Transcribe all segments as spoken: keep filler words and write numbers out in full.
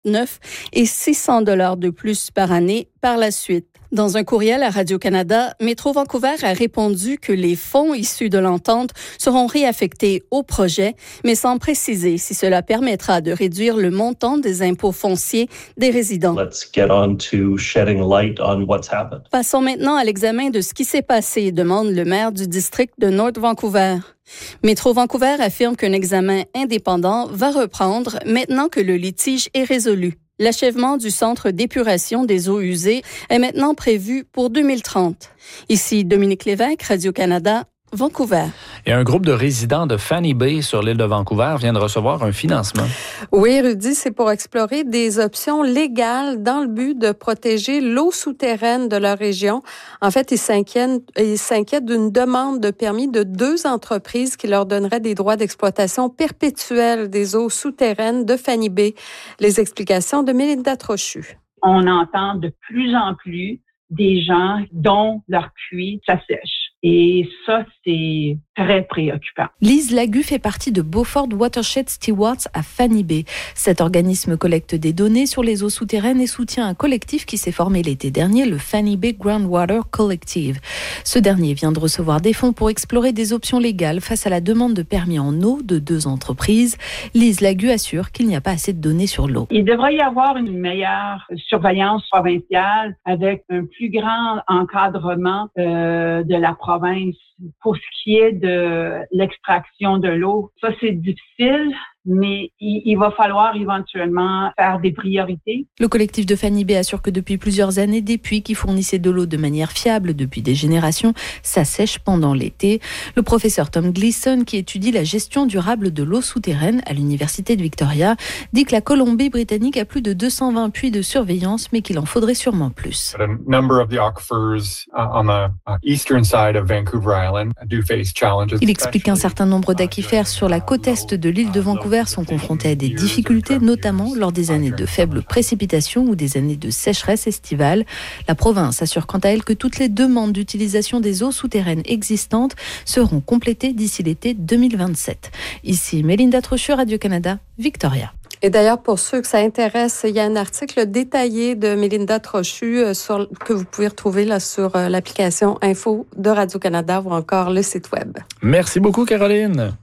neuf et six cents dollars de plus par année par la suite. Dans un courriel à Radio-Canada, Métro Vancouver a répondu que les fonds issus de l'entente seront réaffectés au projet, mais sans préciser si cela permettra de réduire le montant des impôts fonciers des résidents. Let's get on to shedding light on what's happened. Passons maintenant à l'examen de ce qui s'est passé, demande le maire du district de North Vancouver. Métro Vancouver affirme qu'un examen indépendant va reprendre maintenant que le litige est résolu. L'achèvement du centre d'épuration des eaux usées est maintenant prévu pour deux mille trente. Ici Dominique Lévesque, Radio-Canada, Vancouver. Et un groupe de résidents de Fanny Bay sur l'île de Vancouver vient de recevoir un financement. Oui, Rudy, c'est pour explorer des options légales dans le but de protéger l'eau souterraine de leur région. En fait, ils s'inquiètent, ils s'inquiètent d'une demande de permis de deux entreprises qui leur donneraient des droits d'exploitation perpétuels des eaux souterraines de Fanny Bay. Les explications de Mélinda Trochu. On entend de plus en plus des gens dont leur puits s'assèche. Et ça, c'est très préoccupant. Lise Lagu fait partie de Beaufort Watershed Stewards à Fanny Bay. Cet organisme collecte des données sur les eaux souterraines et soutient un collectif qui s'est formé l'été dernier, le Fanny Bay Groundwater Collective. Ce dernier vient de recevoir des fonds pour explorer des options légales face à la demande de permis en eau de deux entreprises. Lise Lagu assure qu'il n'y a pas assez de données sur l'eau. Il devrait y avoir une meilleure surveillance provinciale avec un plus grand encadrement euh, de la province pour ce qui est de l'extraction de l'eau. Ça, c'est difficile, mais il, il va falloir éventuellement faire des priorités. Le collectif de Fanny Bay assure que depuis plusieurs années, des puits qui fournissaient de l'eau de manière fiable depuis des générations s'assèchent pendant l'été. Le professeur Tom Gleason, qui étudie la gestion durable de l'eau souterraine à l'Université de Victoria, dit que la Colombie-Britannique a plus de deux cent vingt puits de surveillance, mais qu'il en faudrait sûrement plus. A number of the aquifers on the eastern side of Vancouver Island do face challenges. Il explique qu'un certain nombre d'aquifères sur la côte est de l'île de Vancouver sont confrontés à des difficultés, notamment lors des années de faibles précipitations ou des années de sécheresse estivale. La province assure quant à elle que toutes les demandes d'utilisation des eaux souterraines existantes seront complétées d'ici l'été deux mille vingt-sept. Ici, Mélinda Trochu, Radio-Canada, Victoria. Et d'ailleurs, pour ceux que ça intéresse, il y a un article détaillé de Mélinda Trochu sur, que vous pouvez retrouver là, sur l'application Info de Radio-Canada ou encore le site Web. Merci beaucoup, Caroline.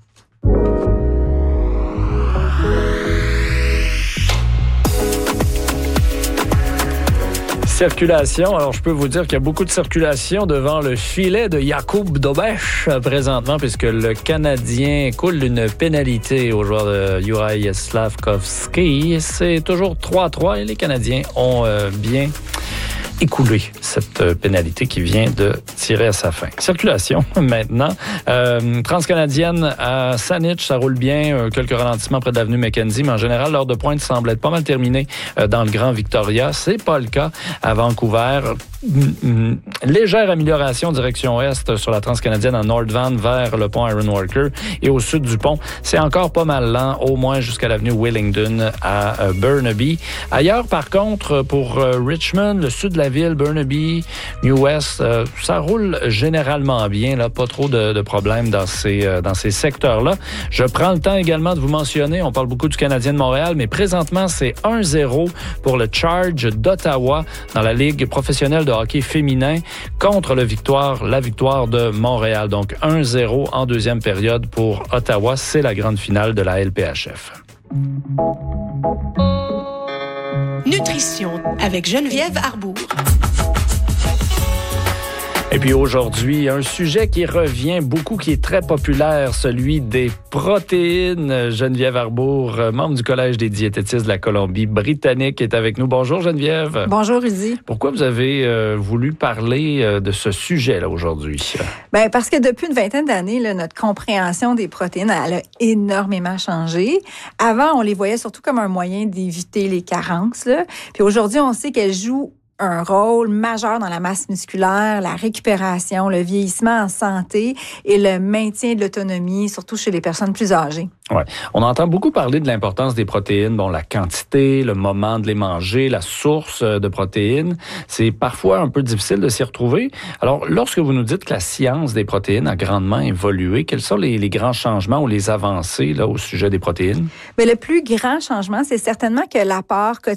Circulation. Alors, je peux vous dire qu'il y a beaucoup de circulation devant le filet de Jakub Dobeš présentement, puisque le Canadien coule une pénalité au joueur de Juraj Slafkovský. C'est toujours trois à trois et les Canadiens ont euh, bien écoulé cette pénalité qui vient de tirer à sa fin. Circulation, maintenant. Euh, Transcanadienne à Saanich, ça roule bien. Euh, quelques ralentissements près de l'avenue Mackenzie, mais en général, l'heure de pointe semble être pas mal terminée euh, dans le Grand Victoria. C'est pas le cas à Vancouver. Mmh, légère amélioration direction est sur la Transcanadienne en North Van vers le pont Ironworker et au sud du pont. C'est encore pas mal lent, au moins jusqu'à l'avenue Willingdon à euh, Burnaby. Ailleurs, par contre, pour euh, Richmond, le sud de la ville, Burnaby, New West, euh, ça roule généralement bien, là, pas trop de, de problèmes dans ces, euh, dans ces secteurs-là. Je prends le temps également de vous mentionner, on parle beaucoup du Canadien de Montréal, mais présentement, c'est un zéro pour le Charge d'Ottawa dans la Ligue professionnelle de hockey féminin contre le victoire, la victoire de Montréal. Donc un zéro en deuxième période pour Ottawa. C'est la grande finale de la L P H F. Nutrition avec Geneviève Arbour. Et puis aujourd'hui, un sujet qui revient beaucoup, qui est très populaire, celui des protéines. Geneviève Arbour, membre du Collège des diététistes de la Colombie-Britannique, est avec nous. Bonjour Geneviève. Bonjour Rudy. Pourquoi vous avez euh, voulu parler euh, de ce sujet-là aujourd'hui? Bien, parce que depuis une vingtaine d'années, là, notre compréhension des protéines, elle a énormément changé. Avant, on les voyait surtout comme un moyen d'éviter les carences, là. Puis aujourd'hui, on sait qu'elles jouent un rôle majeur dans la masse musculaire, la récupération, le vieillissement en santé et le maintien de l'autonomie, surtout chez les personnes plus âgées. Ouais. On entend beaucoup parler de l'importance des protéines, bon, la quantité, le moment de les manger, la source de protéines. C'est parfois un peu difficile de s'y retrouver. Alors, lorsque vous nous dites que la science des protéines a grandement évolué, quels sont les, les grands changements ou les avancées là, au sujet des protéines? Mais le plus grand changement, c'est certainement que l'apport quotidien